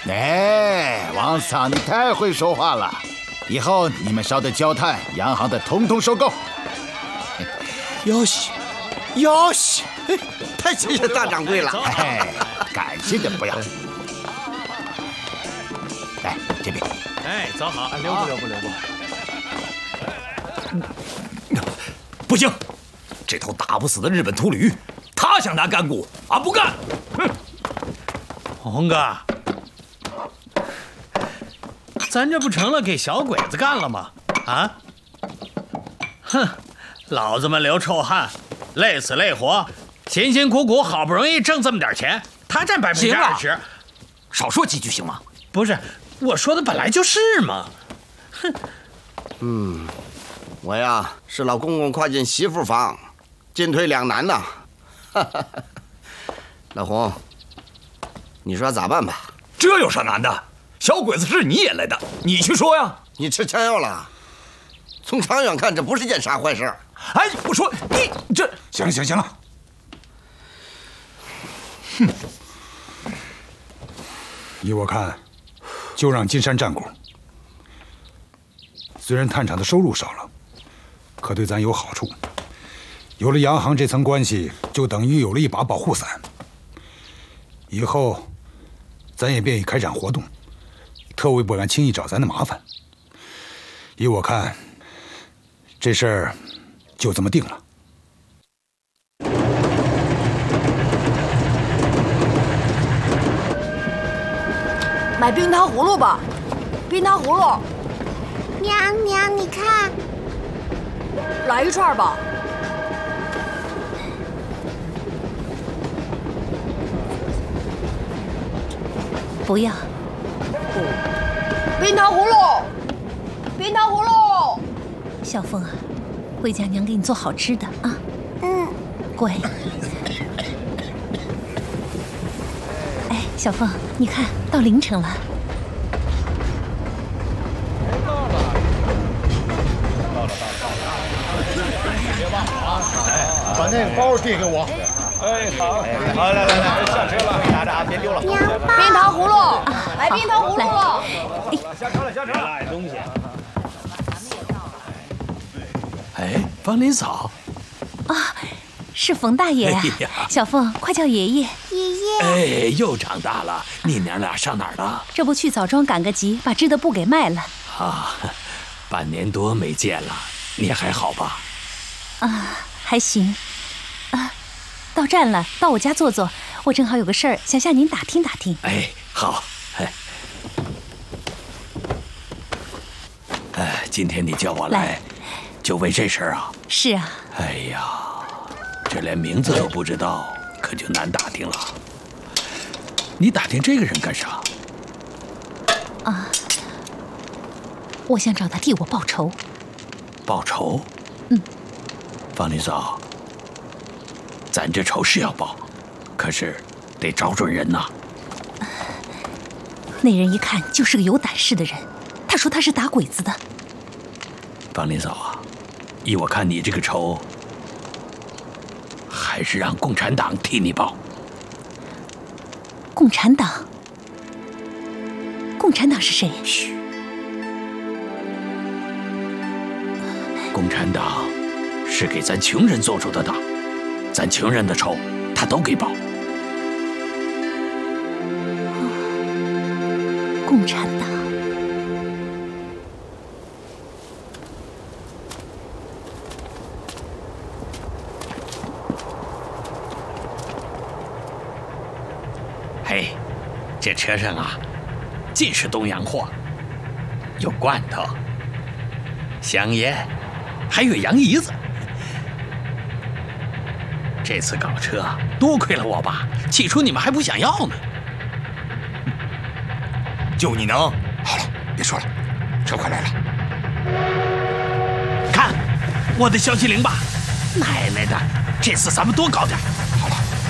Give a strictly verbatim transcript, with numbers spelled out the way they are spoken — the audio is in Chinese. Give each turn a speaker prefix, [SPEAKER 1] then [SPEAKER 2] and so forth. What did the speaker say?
[SPEAKER 1] 哎，王桑，你太会说话了。以后你们烧的焦炭、洋行的，统统收购。
[SPEAKER 2] 哟西，哟西，太谢谢大掌柜了。
[SPEAKER 1] 哎，感谢的不要。来这边。
[SPEAKER 3] 哎，走好，
[SPEAKER 4] 留步留步留步。
[SPEAKER 3] 不行，这头打不死的日本秃驴，他想拿干股，俺不干。哼，
[SPEAKER 5] 红哥，咱这不成了给小鬼子干了吗？啊？哼，老子们流臭汗，累死累活，辛辛苦苦好不容易挣这么点钱，他占百分之二十。
[SPEAKER 3] 少说几句行吗？
[SPEAKER 5] 不是，我说的本来就是嘛。哼。
[SPEAKER 2] 嗯。我呀是老公公跨进媳妇房，进退两难呐。老洪，你说咋办吧？
[SPEAKER 3] 这有啥难的？小鬼子是你引来的，你去说呀。
[SPEAKER 2] 你吃枪药了？从长远看，这不是件啥坏事。
[SPEAKER 3] 哎，我说你这……
[SPEAKER 6] 行了行了行了。哼，依我看，就让金山占股。虽然炭厂的收入少了，可对咱有好处。有了洋行这层关系，就等于有了一把保护伞。以后，咱也便于开展活动，特务不敢轻易找咱的麻烦。依我看，这事儿就这么定了。
[SPEAKER 7] 买冰糖葫芦吧，冰糖葫芦。
[SPEAKER 8] 娘娘，你看，
[SPEAKER 7] 来一串吧。
[SPEAKER 8] 不要。
[SPEAKER 7] 冰糖葫芦，冰糖葫芦。
[SPEAKER 8] 小凤啊，回家娘给你做好吃的啊。
[SPEAKER 7] 嗯，
[SPEAKER 8] 乖。哎，小凤，你看到凌晨了。
[SPEAKER 4] 把那个包递给我。
[SPEAKER 3] 哎，好，好，来来来，下车了，大家别丢了。
[SPEAKER 7] 冰糖葫芦，来冰糖葫芦了。
[SPEAKER 3] 下车了，下车了，爱东西。
[SPEAKER 5] 哎，方林嫂。
[SPEAKER 8] 啊，是冯大爷呀！小凤，快叫爷爷。
[SPEAKER 5] 爷爷。哎，又长大了，你娘俩上哪儿了？
[SPEAKER 8] 这不去枣庄赶个集，把织的布给卖了。
[SPEAKER 5] 啊，半年多没见了，你还好吧？
[SPEAKER 8] 啊，还行。啊，到站了，到我家坐坐。我正好有个事儿，想向您打听打听。
[SPEAKER 5] 哎，好。哎，哎，今天你叫我来，来就为这事儿啊？
[SPEAKER 8] 是啊。
[SPEAKER 5] 哎呀，这连名字都不知道，可就难打听了。你打听这个人干啥？
[SPEAKER 8] 啊，我想找他替我报仇。
[SPEAKER 5] 报仇？
[SPEAKER 8] 嗯。
[SPEAKER 5] 方林嫂，咱这仇是要报，可是得找准人呐。
[SPEAKER 8] 那人一看就是个有胆识的人，他说他是打鬼子的。
[SPEAKER 5] 方林嫂啊，依我看你这个仇，还是让共产党替你报。
[SPEAKER 8] 共产党？共产党是谁？
[SPEAKER 5] 嘘。共产党是给咱穷人做主的党，咱穷人的仇，他都给报。
[SPEAKER 8] 共产党。
[SPEAKER 5] 嘿，这车上啊，尽是东洋货，有罐头、香烟，还有洋姨子。这次搞车多亏了我爸，起初你们还不想要呢。
[SPEAKER 3] 就你能？
[SPEAKER 6] 好了，别说了，车快来了。
[SPEAKER 5] 看，我的消息灵吧，奶奶的，这次咱们多搞点。